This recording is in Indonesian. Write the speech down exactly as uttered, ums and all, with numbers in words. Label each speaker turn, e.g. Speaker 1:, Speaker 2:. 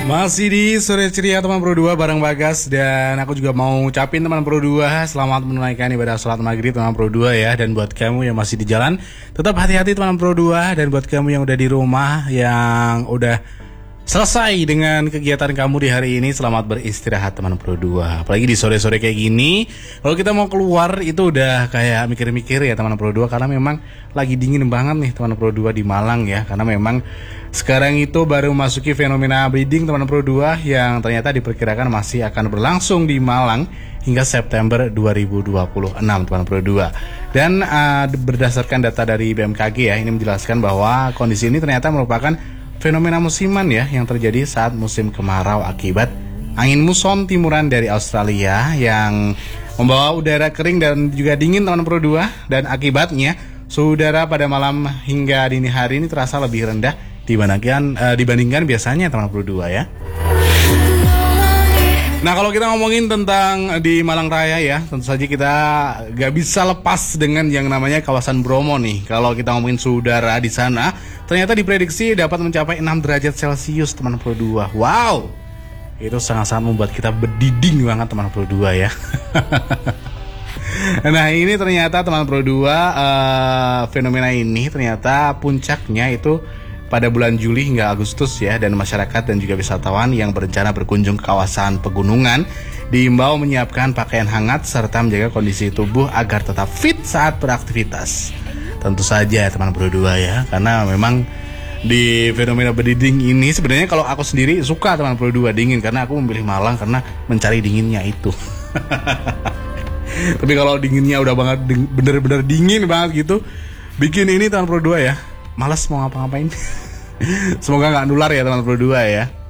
Speaker 1: Masih di Sore Ceria teman Pro dua bareng Bagas. Dan aku juga mau ucapin teman Pro dua selamat menunaikan ibadah sholat maghrib teman Pro dua ya. Dan buat kamu yang masih di jalan, tetap hati-hati teman Pro dua. Dan buat kamu yang udah di rumah, yang udah selesai dengan kegiatan kamu di hari ini, selamat beristirahat teman Pro dua. Apalagi di sore-sore kayak gini, kalau kita mau keluar itu udah kayak mikir-mikir ya teman Pro dua. Karena memang lagi dingin banget nih teman Pro dua di Malang ya. Karena memang sekarang itu baru masuki fenomena breeding teman Pro dua yang ternyata diperkirakan masih akan berlangsung di Malang hingga September dua ribu dua puluh enam teman Pro dua. Dan uh, berdasarkan data dari B M K G ya, ini menjelaskan bahwa kondisi ini ternyata merupakan fenomena musiman ya yang terjadi saat musim kemarau akibat angin muson timuran dari Australia yang membawa udara kering dan juga dingin teman Pro dua. Dan akibatnya suhu udara pada malam hingga dini hari ini terasa lebih rendah dibandingkan uh, dibandingkan biasanya teman Pro dua ya. Nah, kalau kita ngomongin tentang di Malang Raya ya, tentu saja kita gak bisa lepas dengan yang namanya kawasan Bromo nih. Kalau kita ngomongin suhu udara di sana, ternyata diprediksi dapat mencapai enam derajat Celcius teman Pro dua. Wow, itu sangat-sangat membuat kita berdiding banget teman Pro dua ya. Nah, ini ternyata teman Pro dua, uh, fenomena ini ternyata puncaknya itu pada bulan Juli hingga Agustus ya. Dan masyarakat dan juga wisatawan yang berencana berkunjung ke kawasan pegunungan diimbau menyiapkan pakaian hangat serta menjaga kondisi tubuh agar tetap fit saat beraktivitas. Tentu saja teman Pro dua ya, karena memang di fenomena berdiding ini sebenarnya kalau aku sendiri suka teman Pro dua dingin, karena aku memilih Malang karena mencari dinginnya itu. Tapi kalau dinginnya udah banget bener-bener dingin banget gitu, bikin ini teman Pro dua ya malas mau ngapa-ngapain. Semoga gak nular ya teman Pro dua ya.